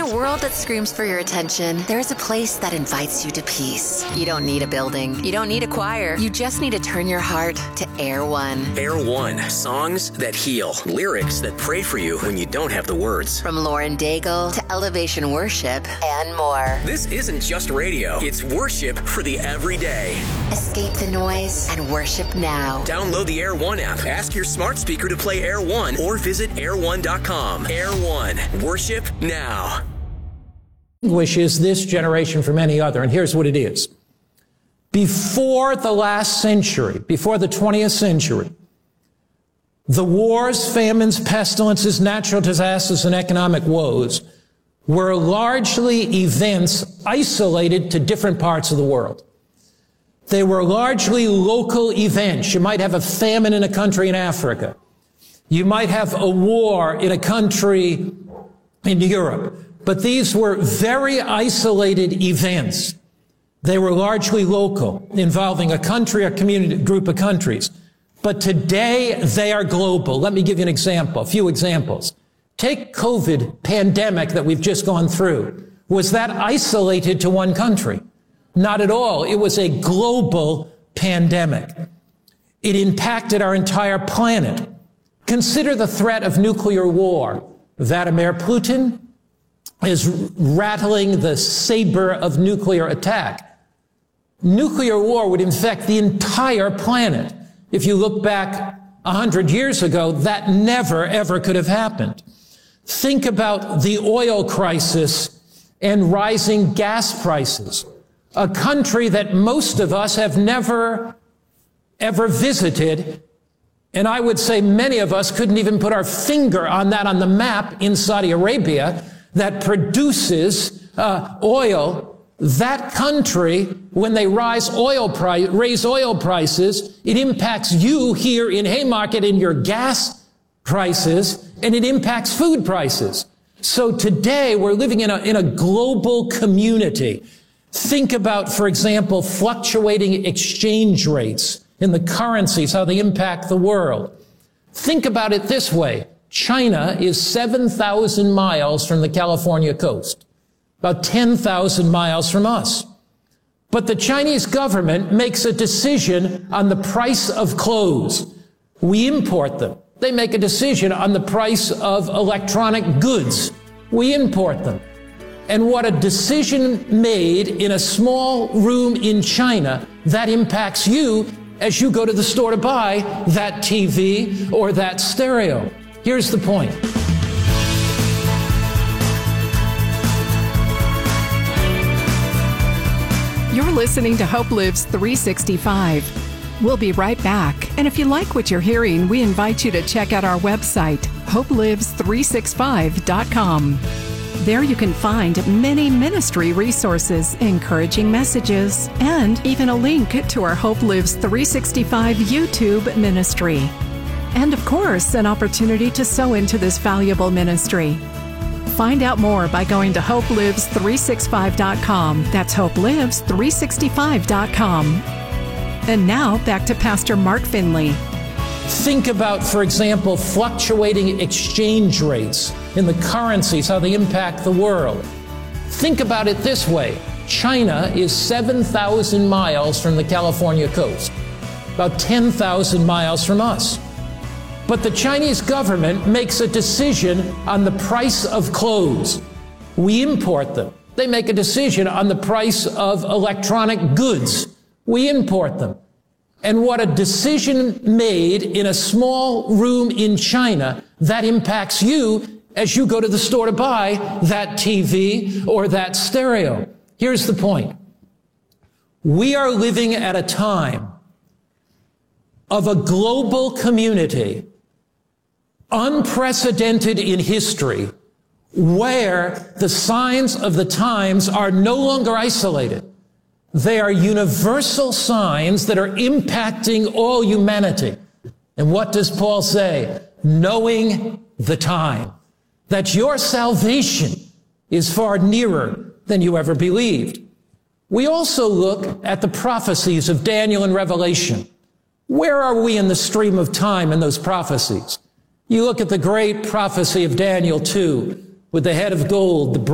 a world that screams for your attention, there's a place that invites you to peace. You don't need a building. You don't need a choir. You just need to turn your heart to Air One. Air One. Songs that heal. Lyrics that pray for you when you don't have the words. From Lauren Daigle to Elevation Worship and more. This isn't just radio. It's worship for the everyday. Escape the noise and worship now. Download the Air One app. Ask your smart speaker to play Air One or visit air1.com. Air One. Worship now. Distinguishes this generation from any other, and here's what it is. Before the last century, before the 20th century, the wars, famines, pestilences, natural disasters, and economic woes were largely events isolated to different parts of the world. They were largely local events. You might have a famine in a country in Africa. You might have a war in a country in Europe. But these were very isolated events. They were largely local, involving a country, a community, group of countries. But today, they are global. Let me give you an example, a few examples. Take COVID pandemic that we've just gone through. Was that isolated to one country? Not at all. It was a global pandemic. It impacted our entire planet. Consider the threat of nuclear war. Vladimir Putin is rattling the saber of nuclear attack. Nuclear war would infect the entire planet. If you look back 100 years ago, that never, ever could have happened. Think about the oil crisis and rising gas prices. A country that most of us have never, ever visited. And I would say many of us couldn't even put our finger on that on the map in Saudi Arabia that produces oil. That country, when they raise oil prices, it impacts you here in Haymarket in your gas prices, and it impacts food prices. So today we're living in a global community. Think about, for example, fluctuating exchange rates in the currencies, how they impact the world. Think about it this way. China is 7,000 miles from the California coast, about 10,000 miles from us. But the Chinese government makes a decision on the price of clothes. We import them. They make a decision on the price of electronic goods. We import them. And what a decision made in a small room in China, that impacts you as you go to the store to buy that TV or that stereo. Here's the point. You're listening to Hope Lives 365. We'll be right back. And if you like what you're hearing, we invite you to check out our website, hopelives365.com. There you can find many ministry resources, encouraging messages, and even a link to our Hope Lives 365 YouTube ministry. And of course, an opportunity to sow into this valuable ministry. Find out more by going to hopelives365.com. That's hopelives365.com. And now back to Pastor Mark Finley. Think about, for example, fluctuating exchange rates in the currencies, how they impact the world. Think about it this way. China is 7,000 miles from the California coast, about 10,000 miles from us. But the Chinese government makes a decision on the price of clothes. We import them. They make a decision on the price of electronic goods. We import them. And what a decision made in a small room in China, that impacts you as you go to the store to buy that TV or that stereo. Here's the point. We are living at a time of a global community, unprecedented in history, where the signs of the times are no longer isolated. They are universal signs that are impacting all humanity. And what does Paul say? Knowing the time, that your salvation is far nearer than you ever believed. We also look at the prophecies of Daniel and Revelation. Where are we in the stream of time in those prophecies? You look at the great prophecy of Daniel 2, with the head of gold, the